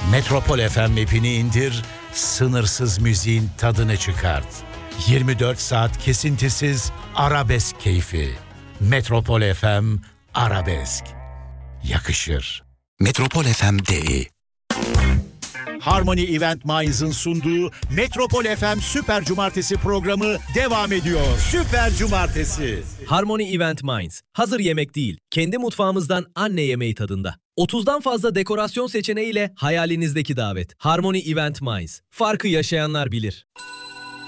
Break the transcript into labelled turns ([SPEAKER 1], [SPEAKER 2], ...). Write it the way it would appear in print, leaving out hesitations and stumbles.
[SPEAKER 1] Metropol FM app'ini indir, sınırsız müziğin tadını çıkart. 24 saat kesintisiz arabesk keyfi. Metropol FM Arabesk. Yakışır.
[SPEAKER 2] Metropol FM.de
[SPEAKER 1] Harmony Event Minds'ın sunduğu Metropol FM Süper Cumartesi programı devam ediyor. Süper Cumartesi.
[SPEAKER 3] Harmony Event Minds. Hazır yemek değil, kendi mutfağımızdan anne yemeği tadında. 30'dan fazla dekorasyon seçeneğiyle hayalinizdeki davet. Harmony Event Minds. Farkı yaşayanlar bilir.